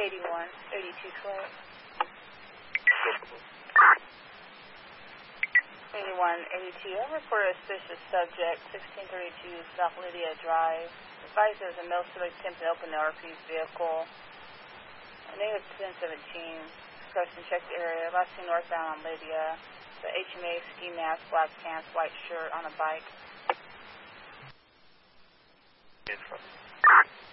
82 flight. 8182, I report a suspicious subject, 1632 South Lydia Drive. Advised there was a male civic attempt to open the RP's vehicle. Negative 1017, approached and checked the area. Last seen northbound on Lydia. The HMA, ski mask, black pants, white shirt on a bike.